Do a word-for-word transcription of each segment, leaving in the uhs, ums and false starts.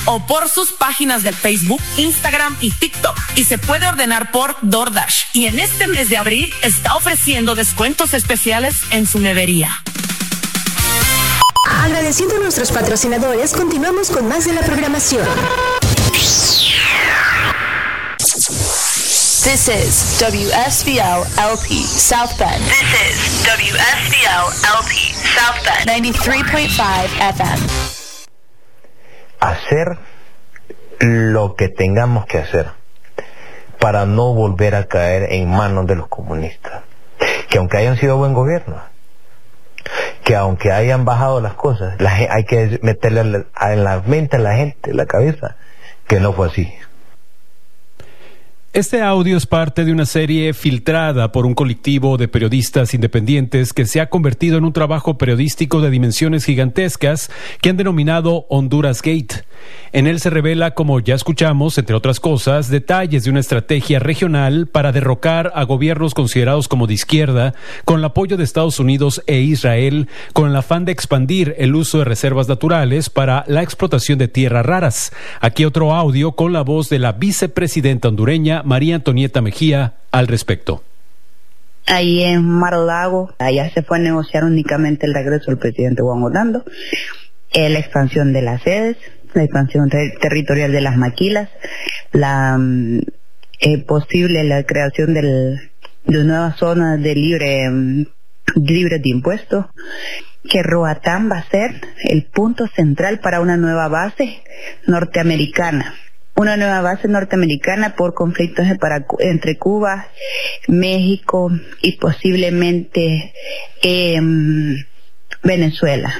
o por sus páginas de Facebook, Instagram y TikTok. Y se puede ordenar por DoorDash. Y en este mes de abril está ofreciendo descuentos especiales en su nevería. Agradeciendo a nuestros patrocinadores, continuamos con más de la programación. This is W S B L L P South Bend. This is W S B L L P South Bend ninety-three point five F M. Hacer lo que tengamos que hacer para no volver a caer en manos de los comunistas, que aunque hayan sido buen gobierno, que aunque hayan bajado las cosas, la, hay que meterle en la mente a la gente, en la cabeza, que no fue así. Este audio es parte de una serie filtrada por un colectivo de periodistas independientes que se ha convertido en un trabajo periodístico de dimensiones gigantescas que han denominado Honduras Gate. En él se revela, como ya escuchamos, entre otras cosas, detalles de una estrategia regional para derrocar a gobiernos considerados como de izquierda, con el apoyo de Estados Unidos e Israel, con el afán de expandir el uso de reservas naturales para la explotación de tierras raras. Aquí otro audio con la voz de la vicepresidenta hondureña, María Antonieta Mejía, al respecto. Ahí en Mar Lago, allá se fue a negociar únicamente el regreso del presidente Juan Orlando, eh, la expansión de las sedes, la expansión ter- territorial de las maquilas, la eh, posible la creación del, de nuevas zonas de libre, libre de impuestos, que Roatán va a ser el punto central para una nueva base norteamericana. Una nueva base norteamericana por conflictos para, entre Cuba, México y posiblemente eh, Venezuela.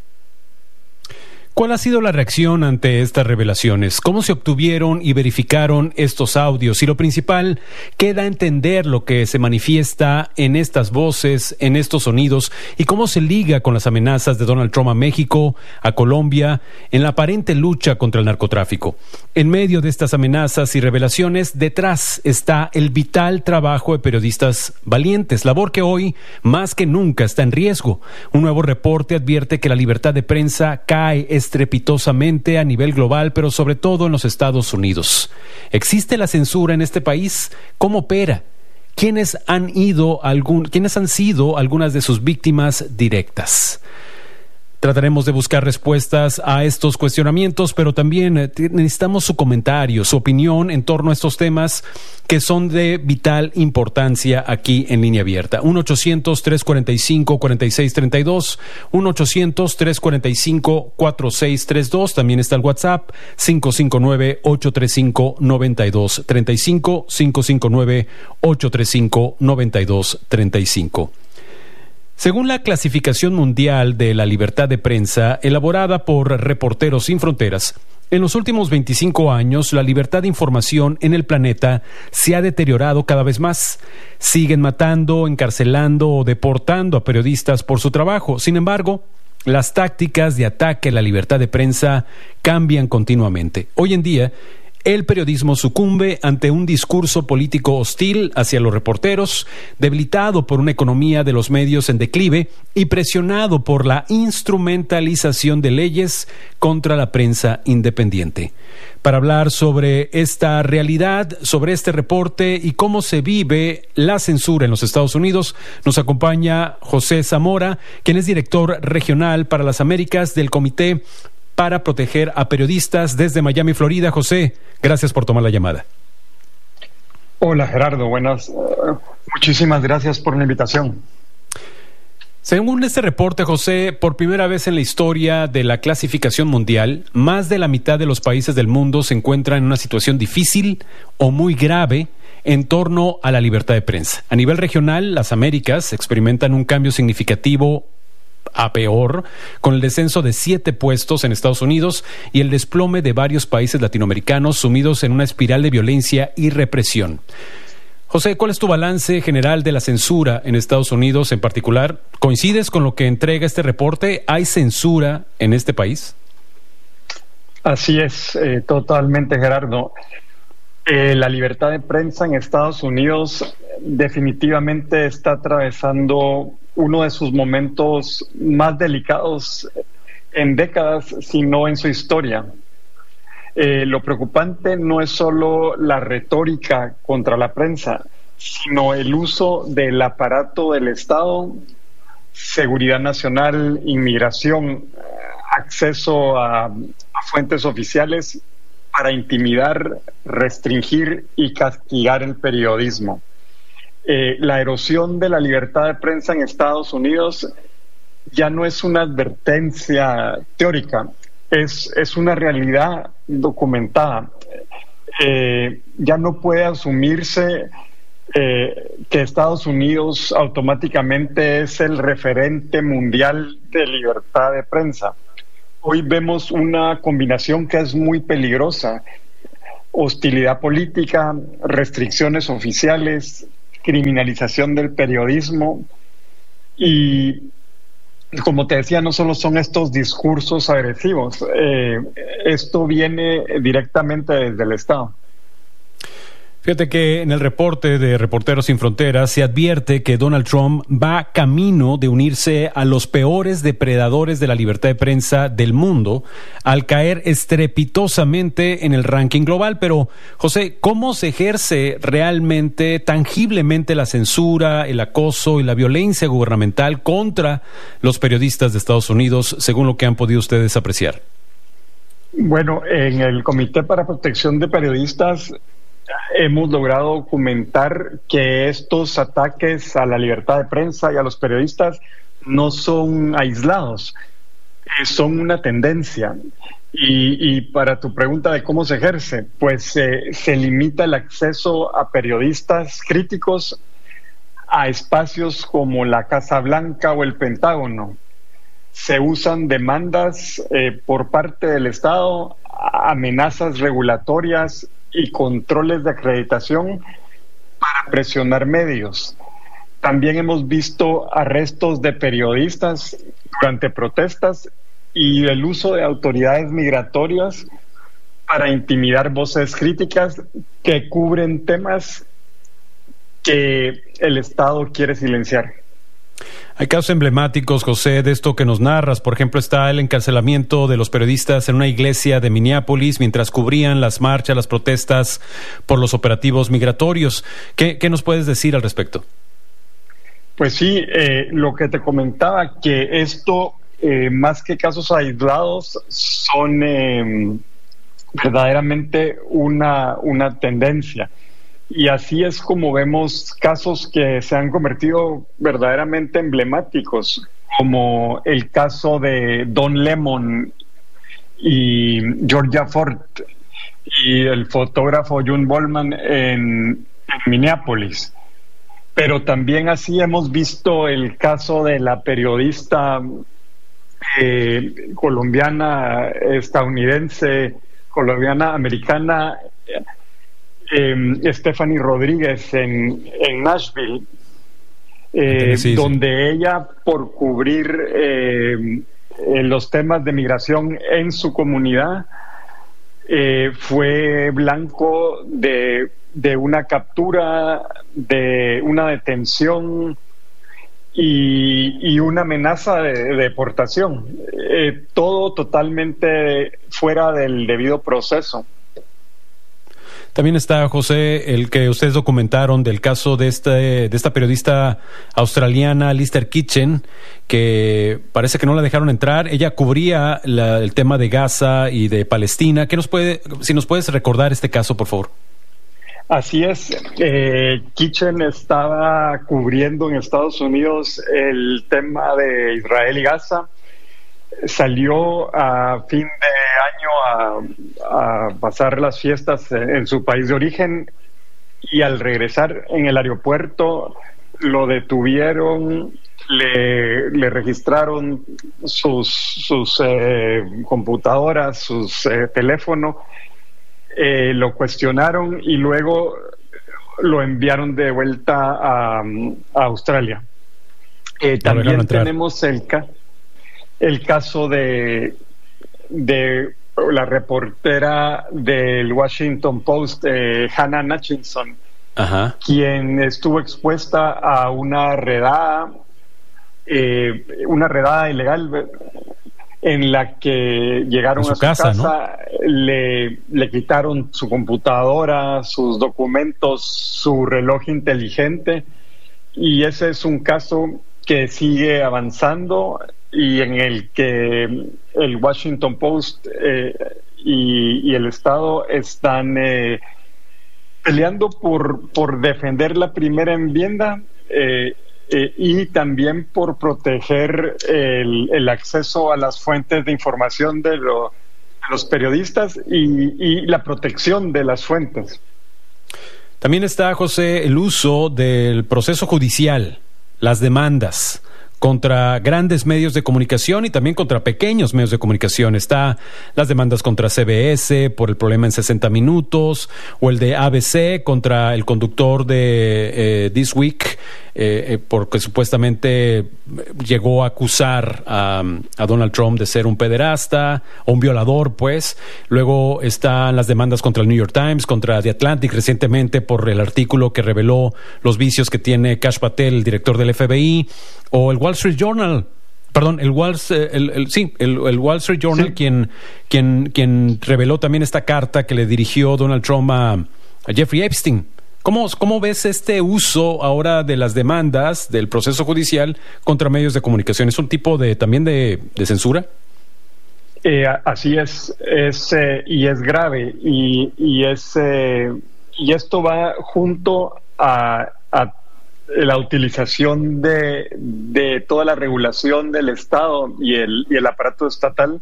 ¿Cuál ha sido la reacción ante estas revelaciones? ¿Cómo se obtuvieron y verificaron estos audios? Y lo principal, queda entender lo que se manifiesta en estas voces, en estos sonidos, y cómo se liga con las amenazas de Donald Trump a México, a Colombia, en la aparente lucha contra el narcotráfico. En medio de estas amenazas y revelaciones, detrás está el vital trabajo de periodistas valientes, labor que hoy, más que nunca, está en riesgo. Un nuevo reporte advierte que la libertad de prensa cae estrepitosamente a nivel global, pero sobre todo en los Estados Unidos. ¿Existe la censura en este país? ¿Cómo opera? ¿Quiénes han ido algún, quiénes han sido algunas de sus víctimas directas? Trataremos de buscar respuestas a estos cuestionamientos, pero también necesitamos su comentario, su opinión en torno a estos temas que son de vital importancia aquí en Línea Abierta. uno ochocientos, tres cuarenta y cinco, cuarenta y seis treinta y dos, uno ochocientos, tres cuarenta y cinco, cuarenta y seis treinta y dos. También está el WhatsApp cinco cinco nueve, ocho tres cinco, nueve dos tres cinco, cinco cinco nueve, ocho tres cinco, nueve dos tres cinco. Según la clasificación mundial de la libertad de prensa, elaborada por Reporteros Sin Fronteras, en los últimos veinticinco años, la libertad de información en el planeta se ha deteriorado cada vez más. Siguen matando, encarcelando o deportando a periodistas por su trabajo. Sin embargo, las tácticas de ataque a la libertad de prensa cambian continuamente. Hoy en día, el periodismo sucumbe ante un discurso político hostil hacia los reporteros, debilitado por una economía de los medios en declive y presionado por la instrumentalización de leyes contra la prensa independiente. Para hablar sobre esta realidad, sobre este reporte y cómo se vive la censura en los Estados Unidos, nos acompaña José Zamora, quien es director regional para las Américas del Comité para Proteger a Periodistas desde Miami, Florida. José, gracias por tomar la llamada. Hola Gerardo, buenas. Uh, muchísimas gracias por la invitación. Según este reporte, José, por primera vez en la historia de la clasificación mundial, más de la mitad de los países del mundo se encuentran en una situación difícil o muy grave en torno a la libertad de prensa. A nivel regional, las Américas experimentan un cambio significativo a peor, con el descenso de siete puestos en Estados Unidos y el desplome de varios países latinoamericanos sumidos en una espiral de violencia y represión. José, ¿cuál es tu balance general de la censura en Estados Unidos en particular? ¿Coincides con lo que entrega este reporte? ¿Hay censura en este país? Así es, eh, totalmente, Gerardo. Eh, la libertad de prensa en Estados Unidos definitivamente está atravesando uno de sus momentos más delicados en décadas, si no en su historia. Eh, lo preocupante no es solo la retórica contra la prensa, sino el uso del aparato del Estado, seguridad nacional, inmigración, acceso a, a fuentes oficiales para intimidar, restringir y castigar el periodismo. Eh, la erosión de la libertad de prensa en Estados Unidos ya no es una advertencia teórica, es, es una realidad documentada. Eh, ya no puede asumirse eh, que Estados Unidos automáticamente es el referente mundial de libertad de prensa. Hoy vemos una combinación que es muy peligrosa: hostilidad política, restricciones oficiales, criminalización del periodismo y, como te decía, no solo son estos discursos agresivos, eh, esto viene directamente desde el Estado. Fíjate que en el reporte de Reporteros Sin Fronteras se advierte que Donald Trump va camino de unirse a los peores depredadores de la libertad de prensa del mundo al caer estrepitosamente en el ranking global. Pero, José, ¿cómo se ejerce realmente, tangiblemente, la censura, el acoso y la violencia gubernamental contra los periodistas de Estados Unidos, según lo que han podido ustedes apreciar? Bueno, en el Comité para Protección de Periodistas hemos logrado documentar que estos ataques a la libertad de prensa y a los periodistas no son aislados, eh, son una tendencia. Y, y para tu pregunta de cómo se ejerce, pues eh, se limita el acceso a periodistas críticos a espacios como la Casa Blanca o el Pentágono. Se usan demandas eh, por parte del Estado, amenazas regulatorias y controles de acreditación para presionar medios. También hemos visto arrestos de periodistas durante protestas y el uso de autoridades migratorias para intimidar voces críticas que cubren temas que el Estado quiere silenciar. Hay casos emblemáticos, José, de esto que nos narras. Por ejemplo, está el encarcelamiento de los periodistas en una iglesia de Minneapolis mientras cubrían las marchas, las protestas por los operativos migratorios. ¿Qué, qué nos puedes decir al respecto? Pues sí, eh, lo que te comentaba, que esto, eh, más que casos aislados, son eh, verdaderamente una, una tendencia. Y así es como vemos casos que se han convertido verdaderamente emblemáticos, como el caso de Don Lemon y Georgia Ford y el fotógrafo June Bollman en, en Minneapolis. Pero también así hemos visto el caso de la periodista eh, colombiana, estadounidense, colombiana, americana, Eh, Stephanie Rodríguez en, en Nashville, eh, sí, sí. donde ella, por cubrir eh, eh, los temas de migración en su comunidad, eh, fue blanco de, de una captura, de una detención y, y una amenaza de, de deportación. Eh, todo totalmente fuera del debido proceso. También está, José, el que ustedes documentaron del caso de, este, de esta periodista australiana, Lister Kitchen, que parece que no la dejaron entrar. Ella cubría la, el tema de Gaza y de Palestina. ¿Qué nos puede, si nos puedes recordar este caso, por favor? Así es. Eh, Kitchen estaba cubriendo en Estados Unidos el tema de Israel y Gaza. Salió a fin de año a, a pasar las fiestas en su país de origen y al regresar en el aeropuerto lo detuvieron, le, le registraron sus, sus eh, computadoras, sus eh, teléfonos, eh, lo cuestionaron y luego lo enviaron de vuelta a, a Australia. Eh, también tenemos el caso El caso de, de la reportera del Washington Post, eh, Hannah Hutchinson, Ajá. quien estuvo expuesta a una redada, eh, una redada ilegal en la que llegaron su a su casa, casa, ¿no? le, le quitaron su computadora, sus documentos, su reloj inteligente, y ese es un caso que sigue avanzando y en el que el Washington Post eh, y, y el Estado están eh, peleando por, por defender la primera enmienda eh, eh, y también por proteger el, el acceso a las fuentes de información de, lo, de los periodistas y, y la protección de las fuentes. También está, José, el uso del proceso judicial, las demandas contra grandes medios de comunicación y también contra pequeños medios de comunicación. Está las demandas contra C B S por el problema en sesenta minutos, o el de A B C contra el conductor de eh, This Week, eh, eh, porque supuestamente llegó a acusar a, a Donald Trump de ser un pederasta o un violador, pues. Luego están las demandas contra el New York Times, contra The Atlantic recientemente por el artículo que reveló los vicios que tiene Kash Patel, el director del F B I, o el Wall Street Journal, perdón, el Wall, el, el, sí, el, el Wall Street Journal, sí. quien, quien, quien reveló también esta carta que le dirigió Donald Trump a, a Jeffrey Epstein. ¿Cómo, ¿Cómo ves este uso ahora de las demandas del proceso judicial contra medios de comunicación? ¿Es un tipo de también de, de censura? Eh, así es, es eh, y es grave, y, y es eh, y esto va junto a, a la utilización de, de toda la regulación del Estado y el, y el aparato estatal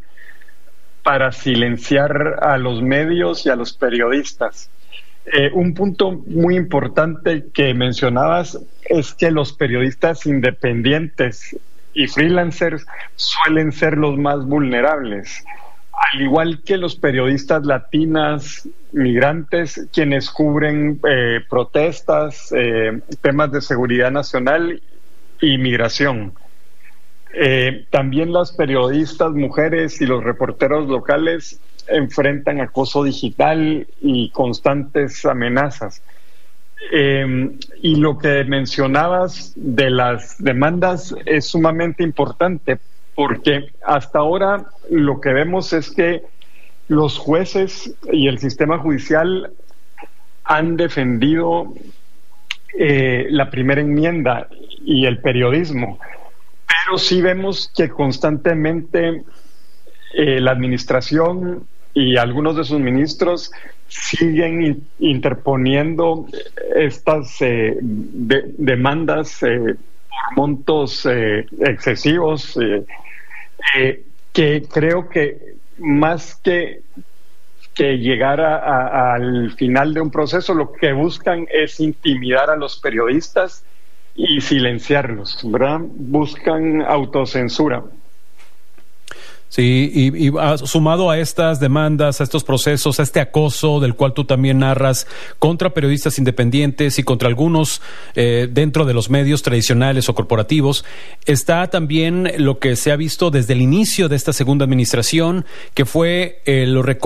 para silenciar a los medios y a los periodistas. Eh, un punto muy importante que mencionabas es que los periodistas independientes y freelancers suelen ser los más vulnerables, al igual que los periodistas latinas, migrantes, quienes cubren eh, protestas, eh, temas de seguridad nacional y migración. Eh, también las periodistas mujeres y los reporteros locales enfrentan acoso digital y constantes amenazas. Eh, y lo que mencionabas de las demandas es sumamente importante, porque hasta ahora lo que vemos es que los jueces y el sistema judicial han defendido eh, la primera enmienda y el periodismo, pero sí vemos que constantemente eh, la administración y algunos de sus ministros siguen in- interponiendo estas eh, de- demandas eh, por montos eh, excesivos, eh, eh, que creo que más que, que llegar a, a, al final de un proceso, lo que buscan es intimidar a los periodistas y silenciarlos, ¿verdad? Buscan autocensura. Sí, y, y sumado a estas demandas, a estos procesos, a este acoso del cual tú también narras contra periodistas independientes y contra algunos eh, dentro de los medios tradicionales o corporativos, está también lo que se ha visto desde el inicio de esta segunda administración, que fue eh, los recortes